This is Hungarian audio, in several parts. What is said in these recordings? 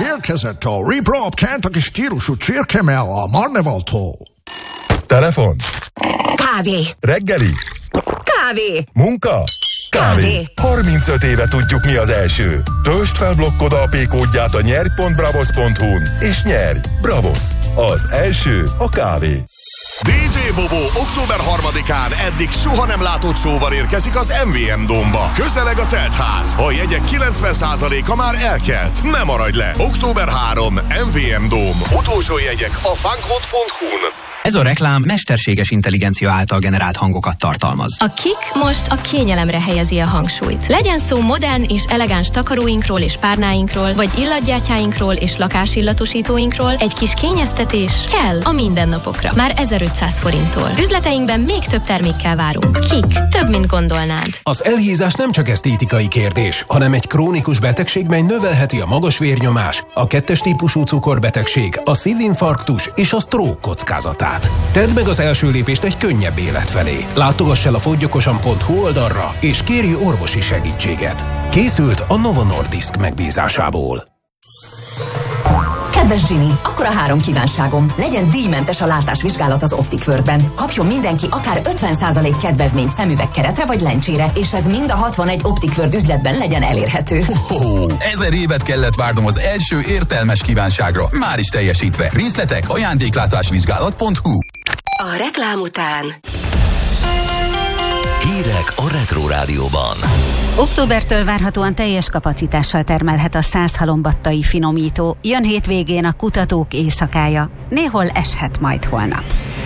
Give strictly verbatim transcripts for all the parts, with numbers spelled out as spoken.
Érkezett a Reprop Kentucky stílusú csirkemell a Marnevaltól. Telefon. Kávé. Reggeli. Kávé. Munka. Kávé. Kávé. harmincöt éve tudjuk, mi az első. Töltsd fel blokkod á pé kódját a nyerj pont bravos pont hu-n és nyerj! Bravos! Az első a kávé. dé dzsé Bobo október harmadikán eddig soha nem látott showval érkezik az em vé em Dome-ba. Közeleg a teltház. A jegyek kilencven százaléka már elkelt. Ne maradj le! október harmadika em vé em Dome. Utolsó jegyek a funkot pont hu-n. Ez a reklám mesterséges intelligencia által generált hangokat tartalmaz. A Kik most a kényelemre helyezi a hangsúlyt. Legyen szó modern és elegáns takaróinkról és párnáinkról, vagy illatgyátyáinkról és lakásillatosítóinkról, egy kis kényeztetés kell a mindennapokra. Már ezerötszáz forinttól. Üzleteinkben még több termékkel várunk. Kik. Több, mint gondolnád. Az elhízás nem csak esztétikai kérdés, hanem egy krónikus betegség, mely növelheti a magas vérnyomás, a kettes típusú cukorbetegség, a szívinfarktus és a stroke kockázatát. Tedd meg az első lépést egy könnyebb élet felé. Látogass el a foggyokosan pont hu oldalra, és kérj orvosi segítséget. Készült a Novo Nordisk megbízásából. Kedves Ginny, akkor a három kívánságom. Legyen díjmentes a látásvizsgálat az Optic World-ben. Kapjon mindenki akár ötven százalék kedvezményt szemüvegkeretre vagy lencsére, és ez mind a hatvanegy Optic World üzletben legyen elérhető. Oh, ezer évet kellett várnom az első értelmes kívánságra. Már is teljesítve. Részletek ajándéklátásvizsgálat pont hu. A reklám után hírek a Retro Rádióban. Októbertől várhatóan teljes kapacitással termelhet a százhalombattai finomító. Jön hétvégén a kutatók éjszakája. Néhol eshet majd holnap.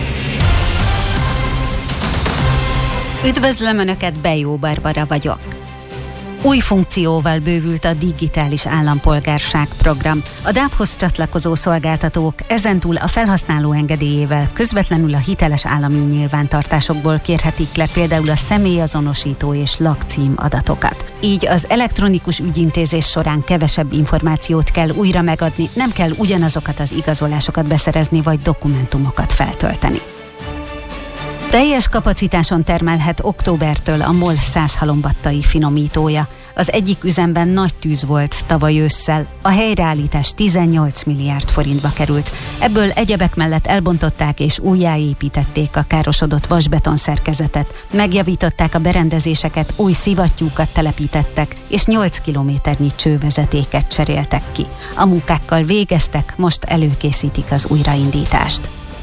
Üdvözlöm Önöket, Bejó Barbara vagyok. Új funkcióval bővült a digitális állampolgárság program. A dábhoz csatlakozó szolgáltatók ezentúl a felhasználó engedélyével közvetlenül a hiteles állami nyilvántartásokból kérhetik le például a személyazonosító és lakcím adatokat. Így az elektronikus ügyintézés során kevesebb információt kell újra megadni, nem kell ugyanazokat az igazolásokat beszerezni vagy dokumentumokat feltölteni. Teljes kapacitáson termelhet októbertől a MOL százhalombattai finomítója. Az egyik üzemben nagy tűz volt tavaly ősszel, a helyreállítás tizennyolc milliárd forintba került. Ebből egyebek mellett elbontották és újjáépítették a károsodott vasbeton szerkezetet, megjavították a berendezéseket, új szivattyúkat telepítettek, és nyolc kilométernyi csővezetéket cseréltek ki. A munkákkal végeztek, most előkészítik az újraindítást.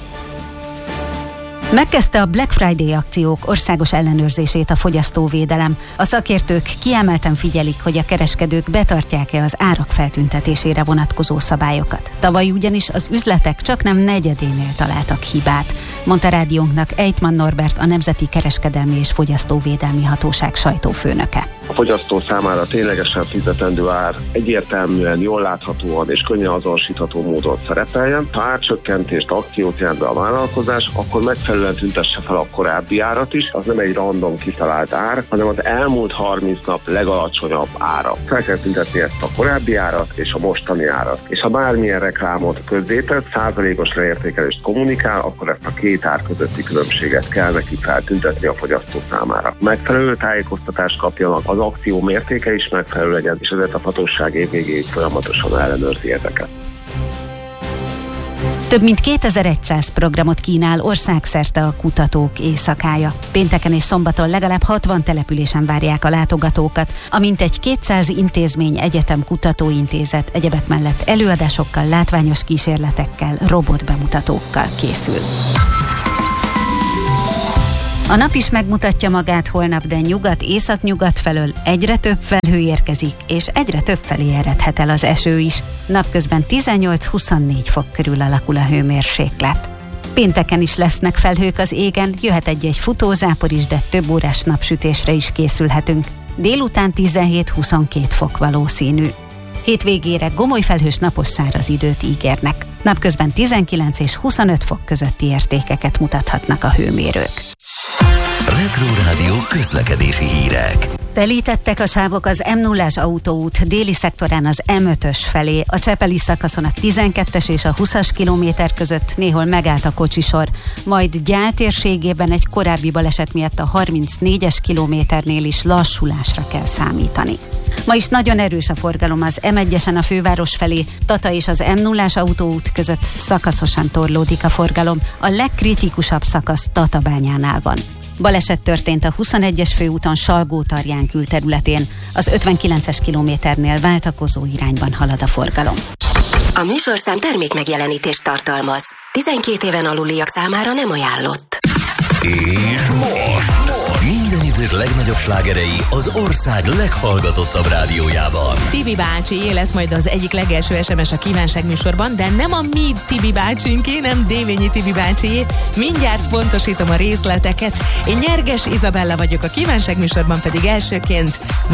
Megkezdte a Black Friday akciók országos ellenőrzését a fogyasztóvédelem. A szakértők kiemelten figyelik, hogy a kereskedők betartják-e az árak feltüntetésére vonatkozó szabályokat. Tavaly ugyanis az üzletek csaknem negyedénél találtak hibát, mondta rádiónknak Ejtman Norbert, a Nemzeti Kereskedelmi és Fogyasztóvédelmi Hatóság sajtófőnöke. A fogyasztó számára ténylegesen fizetendő ár egyértelműen, jól láthatóan és könnyen azonosítható módon szerepeljen. Ha árcsökkentést, akciót jelent be a vállalkozás, akkor megfelelően tüntesse fel a korábbi árat is. Az nem egy random kitalált ár, hanem az elmúlt harminc nap legalacsonyabb ára. Fel kell tüntetni ezt a korábbi árat és a mostani árat. És ha bármilyen reklámot közzétett, százalékos leértékelést kommunikál, akkor ezt a két ár közötti különbséget kell neki feltüntetni a fogyasztó számára. Megfelelő tájékoztatást kapjanak, az akció mértéke is megfelelő legyen, és ezért a hatóság év végéig folyamatosan ellenőrzi ezeket. Több mint kétezer-száz programot kínál országszerte a kutatók éjszakája. Pénteken és szombaton legalább hatvan településen várják a látogatókat, a mintegy kétszáz intézmény, egyetem, kutatóintézet egyebek mellett előadásokkal, látványos kísérletekkel, robotbemutatókkal készül. A nap is megmutatja magát holnap, de nyugat-északnyugat felől egyre több felhő érkezik, és egyre több felé eredhet el az eső is. Napközben tizennyolc-huszonnégy fok körül alakul a hőmérséklet. Pénteken is lesznek felhők az égen, jöhet egy-egy futózápor is, de több órás napsütésre is készülhetünk. Délután tizenhét-huszonkét fok valószínű. Hétvégére gomoly felhős napos száraz időt ígérnek. Napközben tizenkilenc és huszonöt fok közötti értékeket mutathatnak a hőmérők. Retro Rádió közlekedési hírek. Telítettek a sávok az M nullás autóút déli szektorán az M ötös felé. A Csepeli szakaszon a tizenkettes és a huszas kilométer között néhol megállt a kocsisor, majd Gyál térségében egy korábbi baleset miatt a harmincnégyes kilométernél is lassulásra kell számítani. Ma is nagyon erős a forgalom az em egyesen a főváros felé, Tata és az em nullás autóút között szakaszosan torlódik a forgalom. A legkritikusabb szakasz Tatabányánál van. Baleset történt a huszonegyes főúton Salgó-Tarján külterületén. Az ötvenkilences kilométernél váltakozó irányban halad a forgalom. A műsorszám termék megjelenítést tartalmaz. tizenkét éven aluliak számára nem ajánlott. És most minden idők legnagyobb slágerei az ország leghallgatottabb rádiójában. Tibi bácsi lesz majd az egyik legelső es em es a kívánság műsorban, de nem a mi Tibi bácsinké, nem Dévényi Tibi bácsié. Mindjárt pontosítom a részleteket. Én Nyerges Izabella vagyok, a kívánság műsorban pedig elsőként